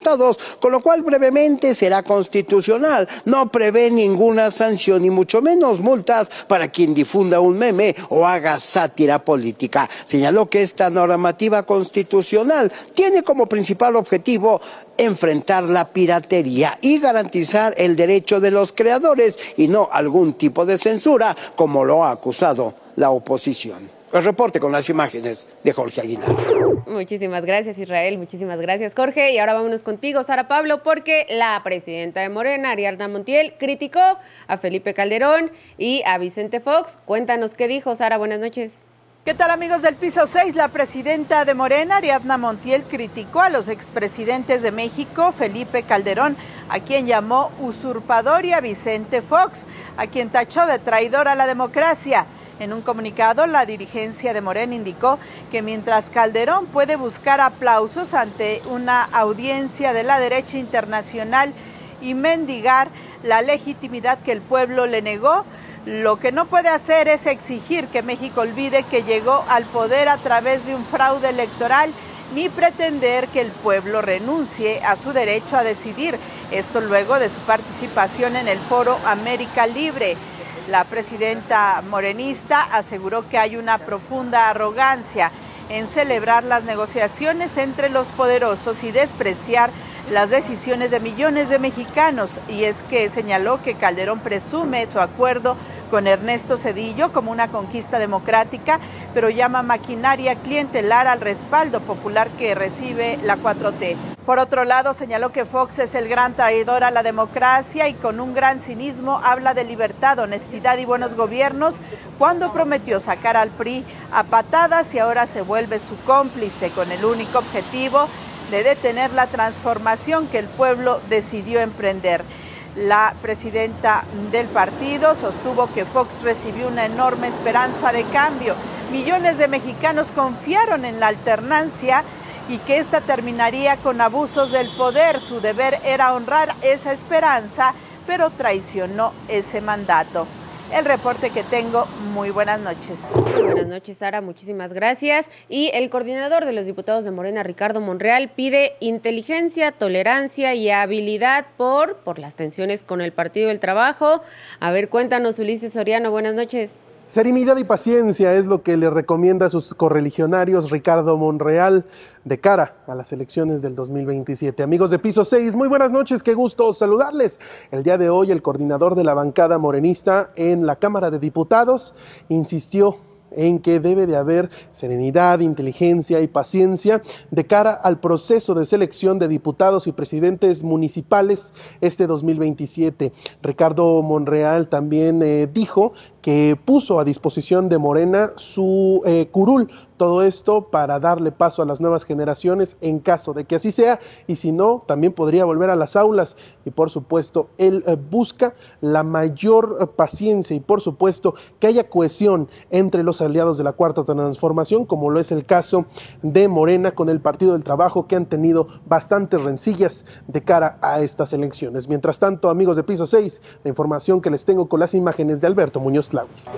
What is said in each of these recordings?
Diputados, con lo cual brevemente será constitucional. No prevé ninguna sanción y mucho menos multas para quien difunda un meme o haga sátira política. Señaló que esta normativa constitucional tiene como principal objetivo enfrentar la piratería y garantizar el derecho de los creadores y no algún tipo de censura, como lo ha acusado la oposición. El reporte con las imágenes de Jorge Aguilar. Muchísimas gracias, Israel. Muchísimas gracias, Jorge. Y ahora vámonos contigo, Sara Pablo, porque la presidenta de Morena, Ariadna Montiel, criticó a Felipe Calderón y a Vicente Fox. Cuéntanos qué dijo, Sara. Buenas noches. ¿Qué tal, amigos del Piso 6? La presidenta de Morena, Ariadna Montiel, criticó a los expresidentes de México, Felipe Calderón, a quien llamó usurpador, y a Vicente Fox, a quien tachó de traidor a la democracia. En un comunicado, la dirigencia de Morena indicó que mientras Calderón puede buscar aplausos ante una audiencia de la derecha internacional y mendigar la legitimidad que el pueblo le negó, lo que no puede hacer es exigir que México olvide que llegó al poder a través de un fraude electoral, ni pretender que el pueblo renuncie a su derecho a decidir. Esto luego de su participación en el foro América Libre. La presidenta morenista aseguró que hay una profunda arrogancia en celebrar las negociaciones entre los poderosos y despreciar las decisiones de millones de mexicanos, y es que señaló que Calderón presume su acuerdo con Ernesto Zedillo como una conquista democrática, pero llama maquinaria clientelar al respaldo popular que recibe la 4T. Por otro lado, señaló que Fox es el gran traidor a la democracia y con un gran cinismo habla de libertad, honestidad y buenos gobiernos cuando prometió sacar al PRI a patadas y ahora se vuelve su cómplice con el único objetivo de detener la transformación que el pueblo decidió emprender. La presidenta del partido sostuvo que Fox recibió una enorme esperanza de cambio. Millones de mexicanos confiaron en la alternancia y que esta terminaría con abusos del poder. Su deber era honrar esa esperanza, pero traicionó ese mandato. El reporte que tengo. Muy buenas noches. Muy buenas noches, Sara. Muchísimas gracias. Y el coordinador de los diputados de Morena, Ricardo Monreal, pide inteligencia, tolerancia y habilidad por las tensiones con el Partido del Trabajo. A ver, cuéntanos, Ulises Soriano. Buenas noches. Serenidad y paciencia es lo que le recomienda a sus correligionarios Ricardo Monreal de cara a las elecciones del 2027. Amigos de Piso 6, muy buenas noches, qué gusto saludarles. El día de hoy el coordinador de la bancada morenista en la Cámara de Diputados insistió en que debe de haber serenidad, inteligencia y paciencia de cara al proceso de selección de diputados y presidentes municipales este 2027. Ricardo Monreal también dijo que puso a disposición de Morena su curul, todo esto para darle paso a las nuevas generaciones en caso de que así sea, y si no, también podría volver a las aulas. Y por supuesto, él busca la mayor paciencia y por supuesto que haya cohesión entre los aliados de la Cuarta Transformación, como lo es el caso de Morena con el Partido del Trabajo, que han tenido bastantes rencillas de cara a estas elecciones. Mientras tanto, amigos de Piso 6, la información que les tengo con las imágenes de Alberto Muñoz Clauis.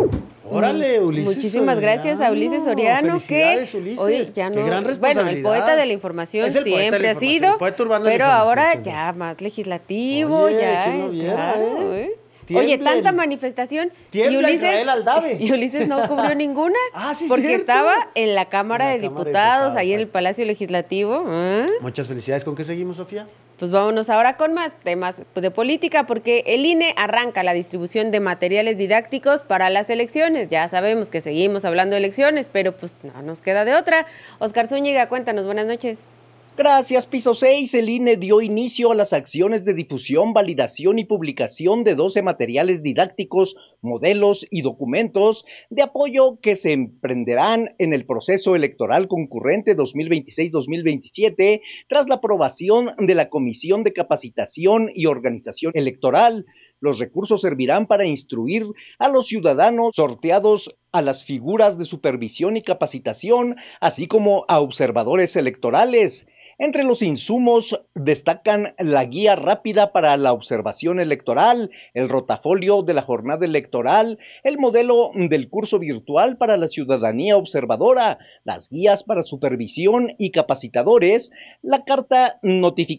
Órale, Ulises. Muchísimas gracias a Ulises Soriano, que hoy ya no, qué gran responsabilidad. Bueno, el poeta de la información siempre ha sido, pero ahora ya más legislativo. Oye, ya. ¿Quién lo viera, claro, Oye, tanta manifestación y Ulises no cubrió ninguna, porque cierto. Estaba en la Cámara de Diputados, ahí en el Palacio Legislativo. Muchas felicidades. ¿Con qué seguimos, Sofía? Pues vámonos ahora con más temas de política, porque el INE arranca la distribución de materiales didácticos para las elecciones. Ya sabemos que seguimos hablando de elecciones, pero pues no nos queda de otra. Oscar Zúñiga, cuéntanos, buenas noches. Gracias, Piso 6. El INE dio inicio a las acciones de difusión, validación y publicación de 12 materiales didácticos, modelos y documentos de apoyo que se emprenderán en el proceso electoral concurrente 2026-2027 tras la aprobación de la Comisión de Capacitación y Organización Electoral. Los recursos servirán para instruir a los ciudadanos sorteados a las figuras de supervisión y capacitación, así como a observadores electorales. Entre los insumos destacan la guía rápida para la observación electoral, el rotafolio de la jornada electoral, el modelo del curso virtual para la ciudadanía observadora, las guías para supervisión y capacitadores, la carta notificación